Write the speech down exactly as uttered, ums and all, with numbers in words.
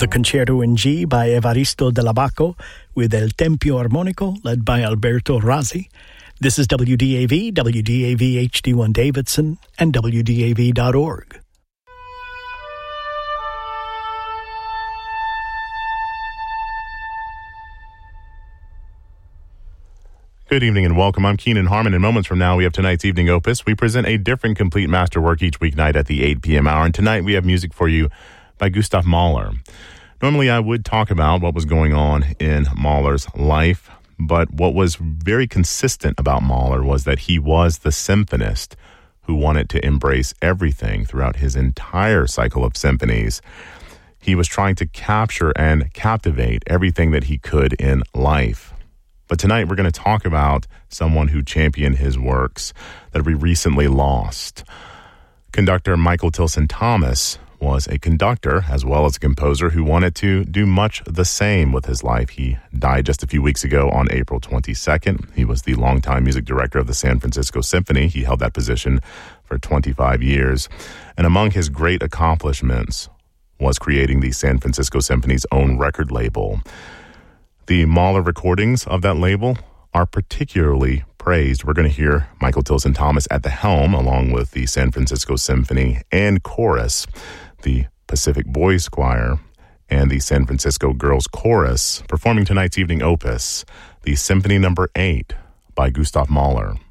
The Concerto in G by Evaristo Della Bacco with El Tempio Armonico led by Alberto Razzi. This is W D A V, W D A V H D one Davidson, and W D A V dot org. Good evening and welcome. I'm Keenan Harmon. In moments from now, we have tonight's evening opus. We present a different complete masterwork each weeknight at the eight p.m. hour. And tonight we have music for you by Gustav Mahler. Normally I would talk about what was going on in Mahler's life, but what was very consistent about Mahler was that he was the symphonist who wanted to embrace everything throughout his entire cycle of symphonies. He was trying to capture and captivate everything that he could in life. But tonight we're going to talk about someone who championed his works that we recently lost. Conductor Michael Tilson Thomas was a conductor as well as a composer who wanted to do much the same with his life. He died just a few weeks ago on April twenty-second. He was the longtime music director of the San Francisco Symphony. He held that position for twenty-five years. And among his great accomplishments was creating the San Francisco Symphony's own record label. The Mahler recordings of that label are particularly praised. We're going to hear Michael Tilson Thomas at the helm, along with the San Francisco Symphony and chorus, the Pacific Boys Choir, and the San Francisco Girls Chorus, performing tonight's evening opus, the Symphony Number eight by Gustav Mahler.